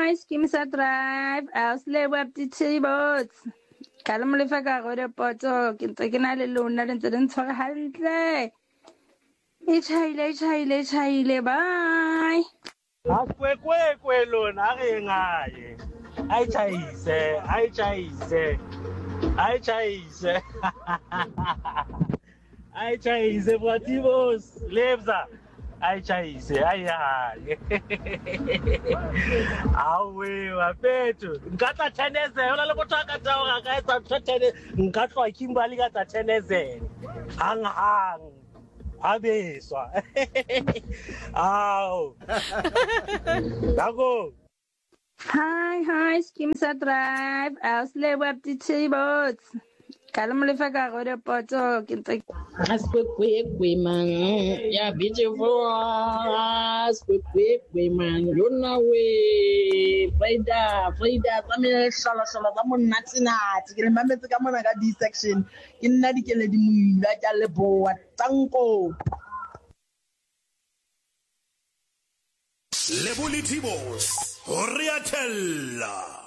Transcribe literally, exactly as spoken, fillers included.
hi, Skimsa Drive, Ausle Web T-Boats. Kalam Lifaka, Roda Poto, Kintakinale Luna, and didn't talk handle. It's highly, highly, highly, bye. Akwe kwe kwe lona re ngaye. Ai chaise, ai chaise. Ai chaise. Ai chaise Brativos, Lebza. Ai chaise, ai ai. Awe wapethu. Ngata teneze, ona lo motho ka tsaoga ka etsa tshotene, nka tlwa Kimberley ka tsa teneze. Hang hang. Abeswa. Ow. Dago. Hi, hi, Skimsa Drive, Ausle Web T-Boats. Kalam Lifaka, Roda Poto, Kintak. As quick, quick, man. Yeah, beautiful. As quick, quick, man. You know, we Frida, Frida, Samuel, Shala, Shala, Samun Natina. You remember the Gamma D section in Nadikele, that Alebo, at Tanko. Lebuli Tibos, Oriatella.